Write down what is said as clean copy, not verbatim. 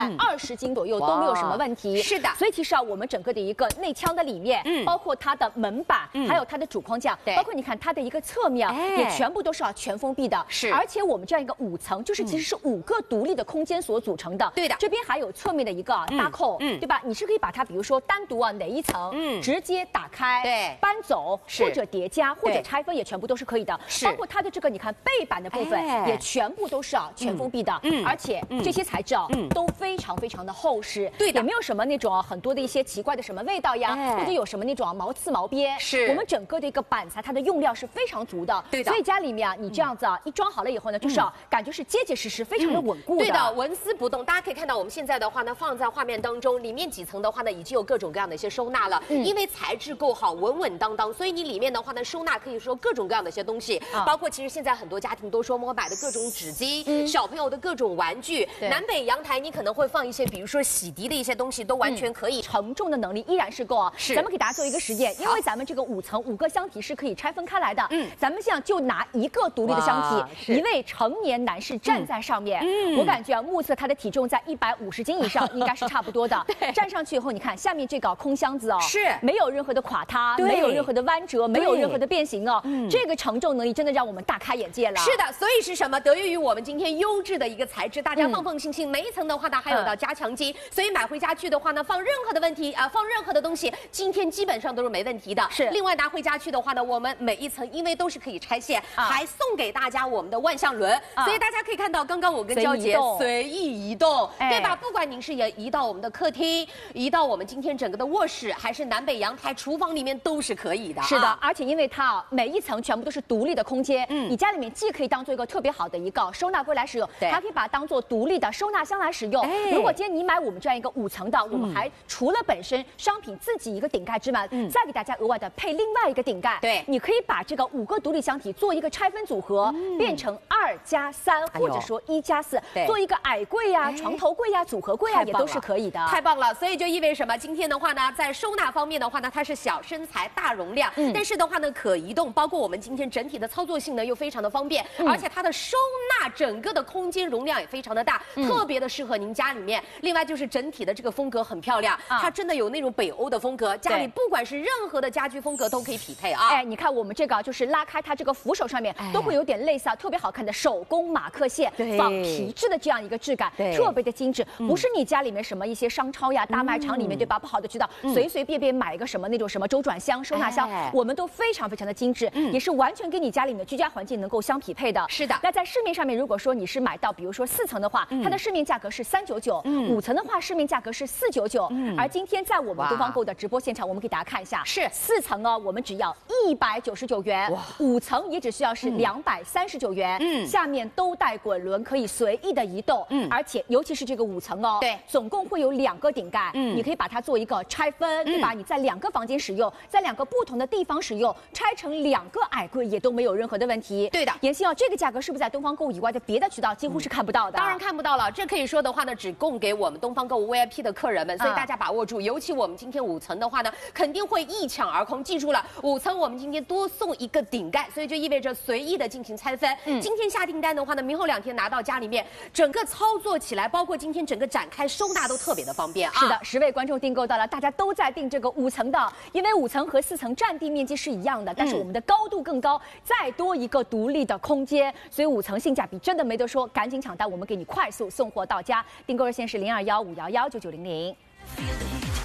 20斤左右都没有什么问题。 是的， 所以其实我们整个的一个内腔的里面，包括它的门板，还有它的主框架，包括你看它的一个侧面，也全部都是全封闭的。 是， 而且我们这样一个5层，就是其实是5个独立的空间所组成的。 对的， 这边还有侧面的一个搭扣，对吧？你是可以把它，比如说单独哪一层，直接打开， 对， 搬走，或者叠加，或者拆分，也全部都是可以的。 是， 包括它的这个，你看背板的部分也全部都是全封闭的，而且这些材质都非常非常的厚实， 对的， 也没有什么那种很多的一些奇怪的什么味道呀，或者有什么那种毛刺毛边。 是， 我们整个的一个板材，它的用料是非常足的， 对的。 所以家里面你这样子一装好了以后呢，就是感觉是结结实实，非常的稳固的。 对的，纹丝不动。大家可以看到，我们现在的话呢，放在画面当中，里面几层的话呢，已经有各种各样的一些收纳了。因为材质够好，稳稳当当，所以你里面的话呢，收纳可以说各种各样的一些东西，包括其实现在很多家庭都说我买的各种纸巾，小朋友的各种玩具，南北阳台你可能会放一些，比如说洗涤的一些东西，都完全可以。 承重的能力依然是够。是，咱们给大家做一个实验，因为咱们这个5层5个箱体是可以拆分开来的。咱们这样就拿一个独立的箱体，一位成年男士站在上面，我感觉目测他的体重在150斤以上，应该是差不多的。站上去以后，你看下面这个空箱子是没有任何的垮塌，没有任何的弯折，没有任何的变形这个承重能力真的让我们大开眼界了。 是的，所以是什么？得益于我们今天优质的一个材质，大家放放心心。每一层的话呢，还有到加强筋，所以买回家去的话呢，放任何的问题放任何的东西，今天基本上都是没问题的。是，另外拿回家去的话呢，我们每一层因为都是可以拆卸，还送给大家我们的万向轮，所以大家可以看到，刚刚我跟娇姐随意移动，对吧？不管您是也移到我们的客厅，移到我们今天整个的卧室，还是南北阳台、厨房里面都是可以的。 是的，而且因为它每一层全部都是独立的空间，你家里面既可以当做一个特别好的一个收纳柜来使用，还可以把它当做独立的收纳箱来使用。如果今天你买我们这样一个5层的，我们还除了本身商品自己一个顶盖之外，再给大家额外的配另外一个顶盖。对，你可以把这个5个独立箱体做一个拆分组合，变成2+3，或者说1+4，做一个矮柜呀、床头柜呀、组合柜呀，也都是可以的。 太棒了！所以就意味着什么？今天的话呢，在收纳方面的话呢，它是小身材大容量，但是的话呢，可移动，包括我们今天整体的操作性呢又非常的方便，而且它的收纳整个的空间容量也非常的大，特别的适合您家里面。另外就是整体的这个风格很漂亮，它真的有那种北欧的风格，家里不管是任何的家居风格都可以匹配啊。 哎，你看我们这个就是拉开它这个扶手上面都会有点类似特别好看的手工马克线仿皮质的这样一个质感，特别的精致，不是你家里面什么一些商超呀、大卖场里面对吧？不好的知道，随随便便买一个什么那种什么周转箱、收纳箱，我们都非常非常的精致，也是完全跟你家里面的居家环境能够相匹配的。 是的。 那在市面上面，如果说你是买到比如说4层的话，它的市面价格是399，5层的话市面价格是499，而今天在我们东方购的直播现场，我们给大家看一下，是4层我们只要199元，5层也只需要是239元，下面都带滚轮，可以随意的移动，而且尤其是这个5层对，总共会有2个顶盖，你可以把它做一个拆分，对吧？你在2个房间使用，在2个不同的地方使用，拆成2个矮柜也都没有任何的问题。 对的， 妍希这个价格是不是在东方购以外的别的渠道几乎是看不到的？ 当然看不到了，这可以说的话呢，只供给我们东方购 VIP 的客人们，所以大家把握住，尤其我们今天5层的话呢，肯定会一抢而空。记住了，5层我们今天多送一个顶盖，所以就意味着随意的进行拆分。今天下订单的话呢，明后2天拿到家里面，整个操作起来，包括今天整个展开收纳都特别的方便啊。 是的，10位观众订购到了，大家都在订这个5层的，因为5层和4层占地面积是一样的，但是我们的高度更高，再多一个独立的空间，所以5层性价比真的没得说，赶紧抢单，我们给你快速送货到家。订购热线是0215119900。